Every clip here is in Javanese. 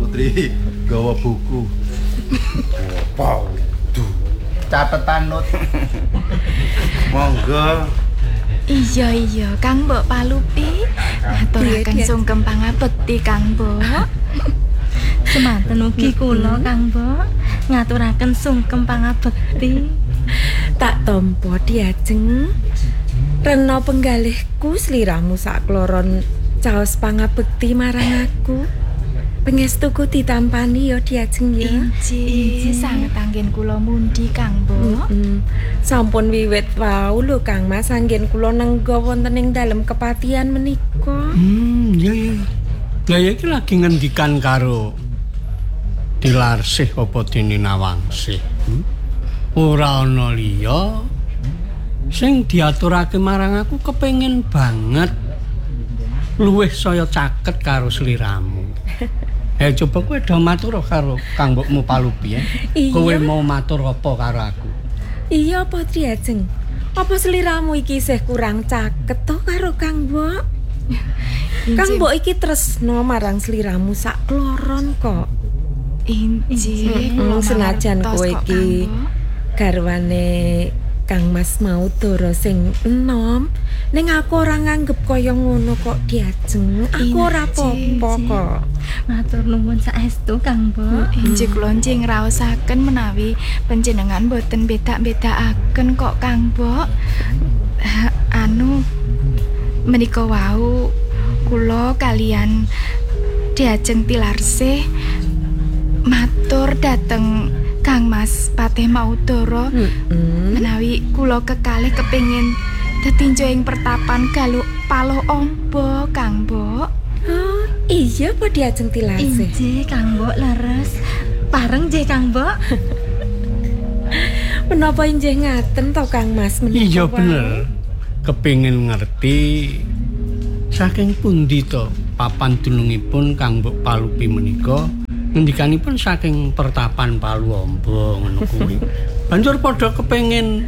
Putri gawa buku. Wow. Catetan Nut. Monggo. Iya, Kang Mbok Palupi. Ngaturaken sungkem pangabekti Kang Mbok. Semanten ugi kula Kang Mbok ngaturaken sungkem pangabekti. Tak tampa diajeng rena penggalihku sliramu sakloron caos pangabekti marang aku. Pengestuku ditampani ya diajeng ya. Inji sanget anggen kula mundi Kang Mbok. Sampun wiwit wau lho Kang Mas anggen kula nengga wonten ing dalem kepatihan menika. Iya. Lah iki lagi ngendikan karo Dilarsih apa dene Nawangsih. Ora ana liya sing diaturake marang aku kepengin banget luwih saya caket karo sliramu. Coba kowe do matur karo Kang Mbokmu Palupi ya. Kowe mau matur apa karo aku? Iya apa Triajeng? Apa sliramu iki isih kurang caket to karo Kang Mbok? Kang Mbok iki tresno marang sliramu sak kloron kok. Inji, senajan kowe iki garwane Kang Mas Maudara sing enom, ning aku ora nganggep kaya ngono kok diajeng. Aku ora apa-apa kok. Matur nuwun saestu Kang Mbok. Inji kula njing raosaken menawi panjenengan boten beda-bedakaken kok Kang Mbok. Menika wau kula kalian diajeng Tilarsih matur dateng Kang Mas Patih Maudara menawi kula kekalih kepengin detinjo ing pertapan Galuk Paloh Amba Kang Mbok. Oh, iya apa diajeng Tilarsih? Injih Kang Mbok leres. Pareng nggih Kang Mbok. Menapa injih ngaten to Kang Mas menika? Iya bener. Kepengin ngerti saking pundi to papan dunungipun Kang Mbok Palupi menika. Ngendikanipun saking pertapan Palu Amba ngono kuwi. Banjur padha kepengin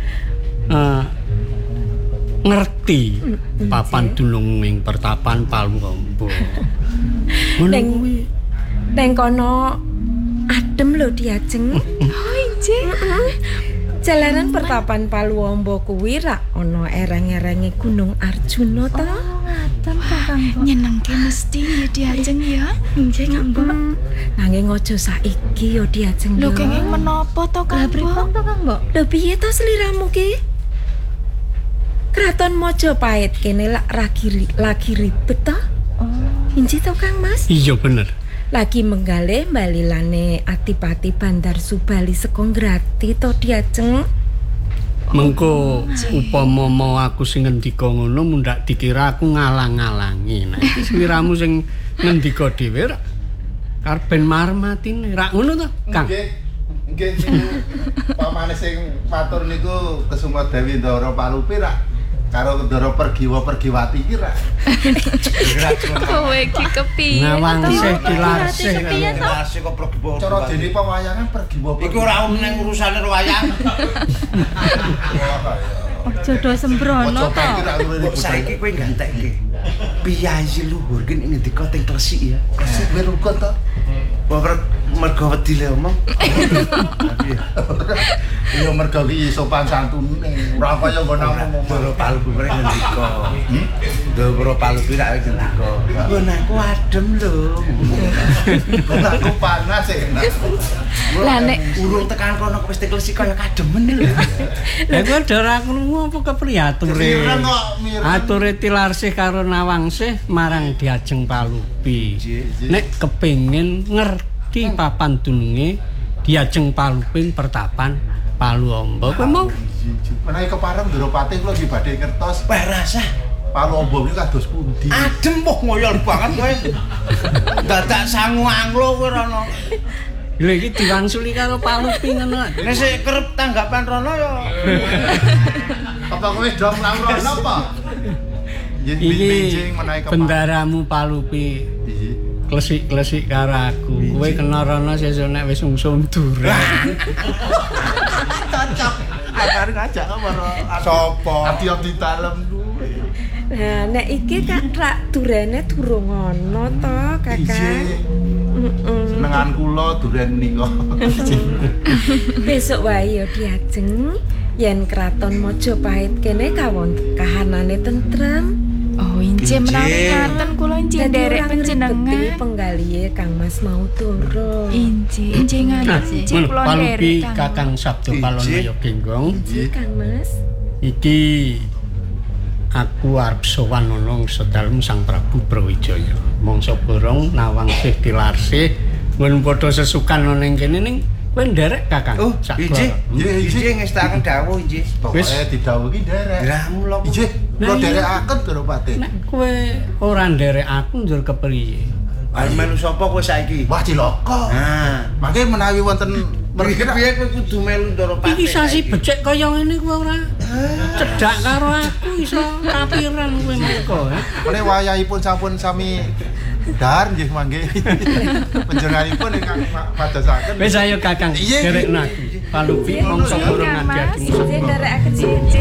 ngerti papan dunung ing pertapan Palu Amba. Ngono kuwi. Neng kono adem lho diajeng. Oh injih. Jalanan pertapan Palu Amba kuwi ra ana ereng-erenge Gunung Arjuna to. Ngaten Kang Mbok. Nyenengke mesti ya diajeng ya. Injih Kang Mbok. Nanging aja saiki ya diajeng. Lho kenging menapa to Kang Mbok? Pripun to Kang Mbok? Lho piye to sliramu ki? Kraton Majapahit kene lagi ribet to? Oh. Inji to Kang Mas? Iya bener. Lagi menggalih balilane Adipati Bandar Subali saka Grati to diajeng. Mengko upama mau aku sing ngendika ngono mundak dikira aku ngalang-alangi. Nah iki sliramu sing ngendika dhewe ra karben marmatine. Ra ngono to, Kang? Nggih. Pamane sing matur niku Kesuma Dewi Ndara Palupi ra karo Ndara Pergiwati iki ra. Kowe iki kepiye? Nawangsih Tilarsih. Tilarsih kok Pergiwa. Cara dene pewayangan Pergiwa. Iku ora ning urusane wayang. Aja do sembrono to. Kok saiki kowe gantekke. Piyayi luhur ki ngendika teng Gresik ya. Gresik werukon to. Mergo wedi le omong. Iya mergo iki sopan santune. Ora kaya nggon ngomong. Ndara Palupi mereka ngendika. Ndara Palupi rak ngendika. Nggon aku adem lho. Nggon aku panas enak. Lah nek urung tekan kono wis teklesi kaya kademen lho. Lah kowe ndara krungu apa kepriature? Ature Tilarsih karo Nawangsih marang diajeng Palupi. Nek kepengin ngerti papan dununge diajeng Palupi pertapan Palu Amba. Kowe mau menawi kepareng Ndropati kula dibadhe ngertos. Wah rasah Palu Amba niku kados pundi? Adem poh ngoyol banget kowe. Dadak sangu anglo kowe rono. lha iki diwangsuli karo Palupi ngono. Nek sik kerep tanggapan rono ya. Apa kowe dong lawan apa? Iki bendaramu Palupi. Klesik-klesik karo aku. Kowe kena rono sesuk nek wis ungsum durang. Cocok. Arep ngajak karo sapa? Ati-ati dalem kuwi. Nah, nek iki rak durene durung ana to, Kakang. Senengan kula duren menika. Besok wae ya diajeng yen kraton Majapahit kene kawon kahanane tentrem. Oh, injih menawi ngaten kula injih nderek panjenengan. Penggalihe Kang Mas Maudoro. Injih ngaten injih kula Palupi nderek. Kakang Sabdo Palonaya Genggong. Injih Kang Mas. Iki aku arep sowan ana sedalem Sang Prabu Brawijaya. Mangsa borong Nawangsih Tilarsih mun padha sesukan ana ning kene ning kowe nderek Kakang. Oh, injih. Nggih, Injih ngestaken dawuh injih. Pokoke didhawuhi nderek. Lah mula Injih, kula nderekaken Daropati. Nek kowe ora nderek aku njur kepriye? arep melu sapa kowe saiki? Wah cilaka. Nah, Mangke menawi wonten piye kowe kudu melu Daropati. Iki sasi becik kaya ngene kowe ora cedhak karo aku iso kapiran kowe mengko ya. Oleh wayahipun sampun sami dar nggih mangke. Panjenenganipun ingkang madosaken. Wis ayo Kakang, Iya, derekna aku. Palupi mongso burung Kang Mas, adi-adi. injih nderekaken